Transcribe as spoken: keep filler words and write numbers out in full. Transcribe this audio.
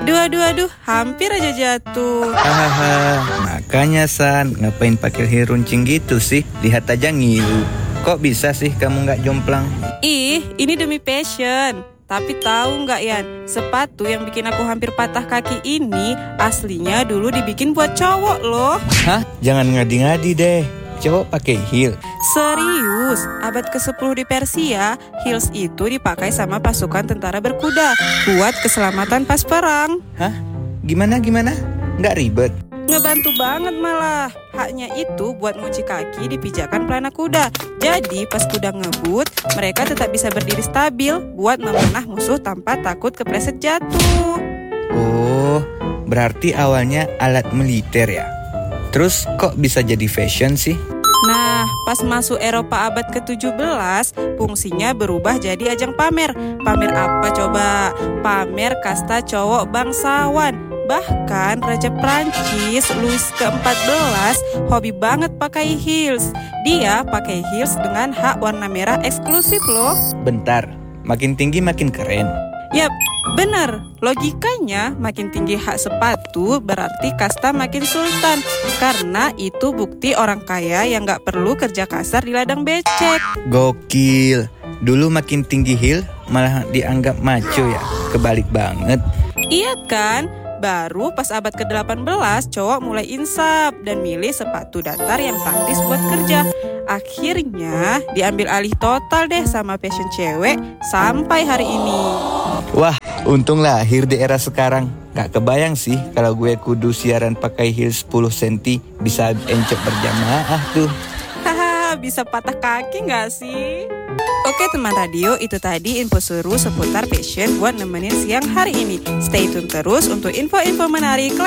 Duh, aduh, aduh, hampir aja jatuh. Hahaha, makanya San, ngapain pakai heel runcing gitu sih? Lihat aja ngilu. Kok bisa sih kamu nggak jomplang? Ih, ini demi passion. Tapi tahu nggak Yan, sepatu yang bikin aku hampir patah kaki ini aslinya dulu dibikin buat cowok loh. Hah? Jangan ngadi-ngadi deh. Cowok pakai heel. Serius, abad kesepuluh di Persia, heels itu dipakai sama pasukan tentara berkuda buat keselamatan pas perang. Hah? Gimana gimana? Nggak ribet? Ngebantu banget malah. Haknya itu buat ngunci kaki di pijakan pelana kuda. Jadi pas kuda ngebut, mereka tetap bisa berdiri stabil buat memanah musuh tanpa takut kepleset jatuh. Oh, berarti awalnya alat militer ya? Terus kok bisa jadi fashion sih? Nah, pas masuk Eropa abad ketujuh belas, fungsinya berubah jadi ajang pamer. Pamer apa coba? Pamer kasta cowok bangsawan. Bahkan Raja Prancis Louis keempat belas hobi banget pakai heels. Dia pakai heels dengan hak warna merah eksklusif loh. Bentar, makin tinggi makin keren. Yap, benar. Logikanya makin tinggi hak sepatu berarti kasta makin sultan. Karena itu bukti orang kaya yang gak perlu kerja kasar di ladang becek. Gokil. Dulu makin tinggi heel malah dianggap macho ya. Kebalik banget. Iya kan? Baru pas abad ke delapan belas cowok mulai insaf dan milih sepatu datar yang praktis buat kerja. Akhirnya diambil alih total deh sama fashion cewek sampai hari ini. Wah, untung lahir di era sekarang. Gak kebayang sih kalau gue kudu siaran pakai heel sepuluh sentimeter bisa encok berjamaah tuh. Haha, bisa patah kaki gak sih? Oke teman radio, itu tadi info seru seputar fashion buat nemenin siang hari ini. Stay tune terus untuk info-info menarik